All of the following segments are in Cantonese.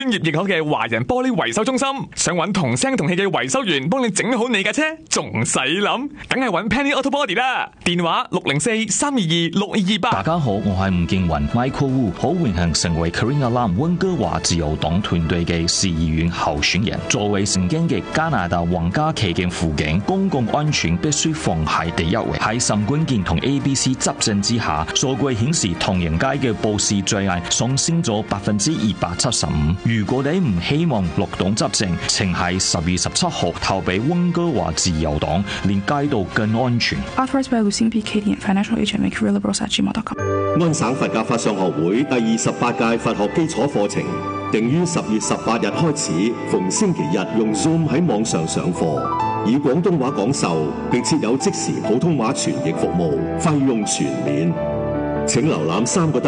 專業認可嘅華人玻璃維修中心，想揾同聲同氣嘅維修員幫你整好你架車，仲使諗？梗係揾 Penny Auto Body 啦！電話604-322-6228。 大家好，我係吳建雲 Michael Wu， 好榮幸成為 Career Alarm 溫哥華自由黨團隊嘅市議員候選人。作為曾經嘅加拿大皇家騎警輔警，公共安全必須放喺第一位。喺沈冠健同 ABC 執政之下，數據顯示唐人街嘅暴事罪案上升咗275%。如果你唔希望綠黨執政，請喺10月17號投俾溫哥華自由黨，令街道更安全。 Authorized by Lucien B. Cadian, Financial Agent, McRealLiberals@gmail.com。 安省佛教法相學會第28屆佛學基礎課程定於10月18日開始，逢星期日用 Zoom 喺網上上課，以廣東話講授，並設有即時普通話傳譯服務，費用全免。請瀏覽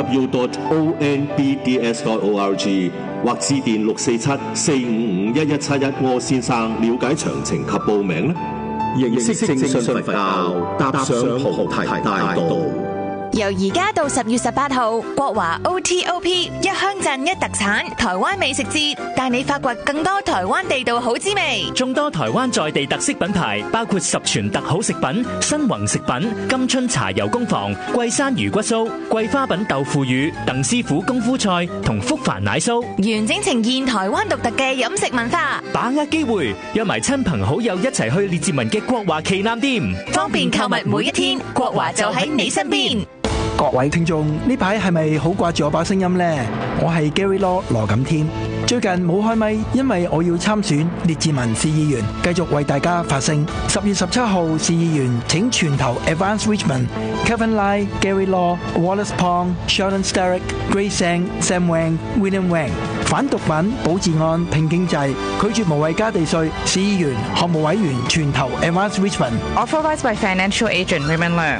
3w.onbds.org 或致電647-455-1171柯先生了解詳情及報名啦。認識正信佛教，踏上菩提大道。 由而家到10月18號，國華 OTOP 一鄉鎮一特產台灣美食節，帶你發掘更多台灣地道好滋味。 眾多台灣在地特色品牌，包括十全特好食品、新宏食品、金春茶油工房、桂山魚骨酥、桂花品豆腐乳、鄧師傅功夫菜同福凡奶酥， 完整呈現台灣獨特嘅飲食文化。 把握機會，約埋親朋好友一齊去列治文嘅國華旗艦店， 方便購物每一天，國華就喺你身邊。 各位聽眾，呢排係咪好掛住我把聲音呢？我係 Gary Law 羅錦添。最近冇開咪，因為我要參選列治文市議員，繼續為大家發聲。10月17號市議員請全投 Advance Richmond、Kevin Lai、Gary Law、Wallace Pong、Sheldon Sterick、Grace Sang、Sam Wang、William Wang。反毒品、保治安、拼經濟，拒絕無謂加地稅。市議員、項目委員全投 Advance Richmond。 Authorized by Financial Agent Raymond Leung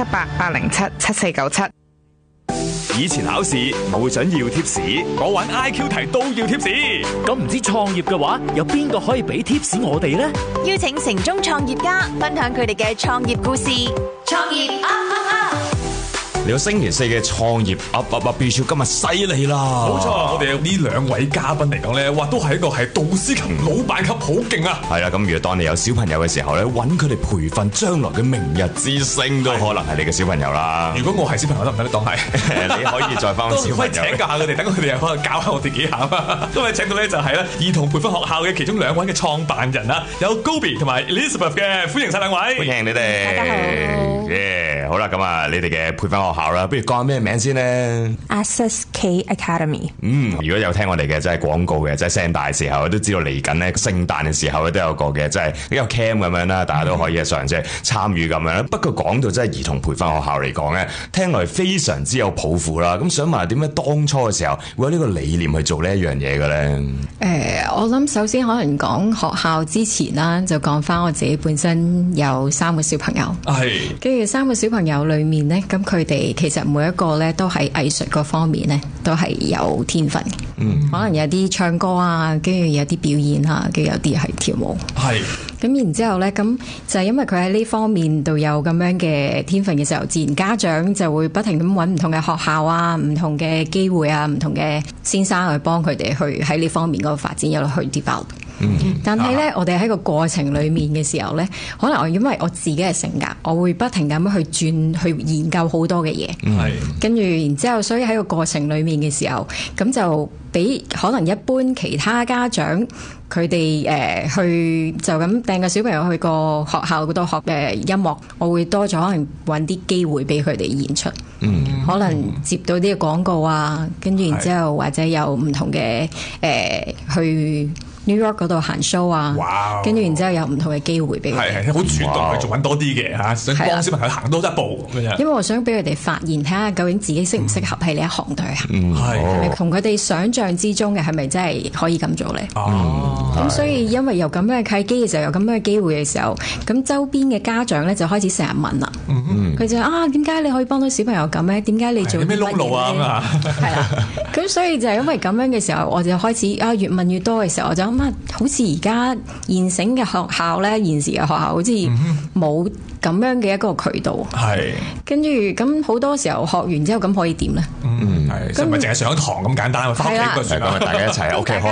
778-807-7497。 以前考試冇想要貼士，我玩 IQ 題都要貼士。 咁唔知創業嘅話，有邊個可以俾貼士我哋呢？ 邀請城中創業家分享佢哋嘅創業故事。創業嚟到星期四嘅創業B 超今日犀利啦！ 冇錯，我哋有呢兩位嘉賓嚟講咧，哇，都係一個係導師級、老闆級，好勁啊！ 係啦，咁如果當你有小朋友嘅時候咧，揾佢哋培訓將來嘅明日之星都可能係你嘅小朋友啦。 如果我係小朋友得唔得？當係你可以再翻個小朋友， 可以請教下佢哋，等佢哋又可以教下我哋幾下啊！今日請到咧就係咧兒童培訓學校嘅其中兩位嘅創辦人啦，有 Gobi 同埋 Elizabeth 嘅，歡迎晒兩位， 歡迎你哋。 大家好。 好啦，咁啊，你哋嘅培訓學校啦，不如講下咩名先呢？ Access K Academy。 如果有聽我哋嘅即係廣告嘅，即係聖誕時候都知道嚟緊咧，聖誕嘅時候咧都有個嘅，即係一個 camp 咁樣啦，大家都可以喺上即係參與咁樣。不過講到即係兒童培訓學校嚟講咧，聽落嚟非常之有抱負啦。咁想問下點解當初嘅時候會有呢個理念去做呢一樣嘢嘅咧？ 我諗首先可能講學校之前啦，就講翻我自己本身有3個小朋友， 係跟住3個小朋友裏面呢，咁佢哋其實每一個呢都喺藝術嗰方面呢都係有天分嘅。可能有啲唱歌啊，跟住有啲表演啊，跟住有啲係跳舞。 係。 咁然之後呢，咁就係因為佢喺呢方面度有咁樣嘅天分嘅時候，自然家長就會不停咁揾唔同嘅學校啊、唔同嘅機會啊、唔同嘅先生去幫佢哋去喺呢方面嗰個發展，一路去 develop。但係呢，我哋喺個過程裏面嘅時候呢，可能因為我自己嘅性格，我會不停咁去轉去研究好多嘅嘢，跟住然之後，所以喺個過程裏面嘅時候，咁就比可能一般其他家長佢哋去就咁掟個小朋友去個學校嗰度學音樂，我會多咗可能揾啲機會俾佢哋演出，可能接到啲廣告啊，跟住然之後或者有唔同嘅去New York 嗰度行 show 啊，跟住然之後有唔同嘅機會俾佢哋， 係好主動去做揾多啲嘅嚇，想幫小朋友行多一步。 因為我想俾佢哋發現，睇下究竟自己適唔適合喺呢一行度去行，係咪同佢哋想象之中嘅係咪真係可以咁做咧？咁所以因為有咁樣嘅契機嘅時候，有咁樣嘅機會嘅時候，咁周邊嘅家長咧就開始成日問啦，佢就點解你可以幫到小朋友咁咧？點解你做咩窿路啊？ 係啦，咁所以就係因為咁樣嘅時候，我就開始越問越多嘅時候，我就諗下，好似而家現成嘅學校咧，現時嘅學校好似冇咁樣嘅一個渠道。 係。 跟住咁好多時候學完之後，咁可以點咧？ 係，就唔係淨係上堂咁簡單，翻屋企嗰算啦。 大家一齊 OK。